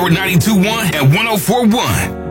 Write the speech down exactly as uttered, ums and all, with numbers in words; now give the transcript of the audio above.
Power ninety-two point one and one oh four point one.